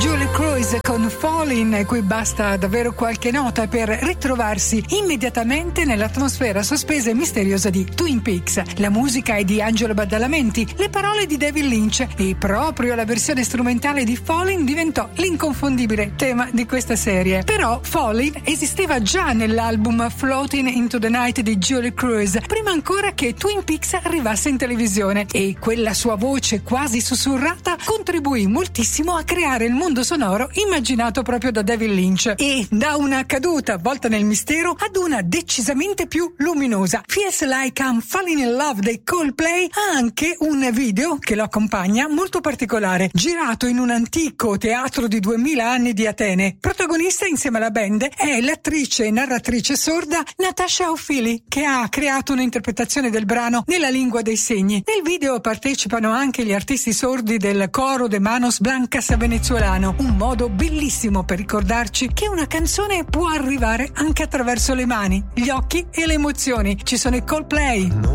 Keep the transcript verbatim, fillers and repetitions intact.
Julie Cruise con Fallin', e qui basta davvero qualche nota per ritrovarsi immediatamente nell'atmosfera sospesa e misteriosa di Twin Peaks. La musica è di Angelo Badalamenti, le parole di David Lynch, e proprio la versione strumentale di Fallin' diventò l'inconfondibile tema di questa serie. Però Fallin' esisteva già nell'album Floating into the Night di Julie Cruise, prima ancora che Twin Peaks arrivasse in televisione, e quella sua voce quasi sussurrata contribuì moltissimo a creare il mondo sonoro immaginato proprio da David Lynch, e da una caduta avvolta nel mistero ad una decisamente più luminosa. Feels Like I'm Falling in Love dei Coldplay ha anche un video che lo accompagna molto particolare, girato in un antico teatro di duemila anni di Atene. Protagonista insieme alla band è l'attrice e narratrice sorda Natasha O'Feely, che ha creato un'interpretazione del brano nella lingua dei segni. Nel video partecipano anche gli artisti sordi del coro de Manos Blancas venezuelano, un modo bellissimo per ricordarci che una canzone può arrivare anche attraverso le mani, gli occhi e le emozioni. Ci sono i Coldplay.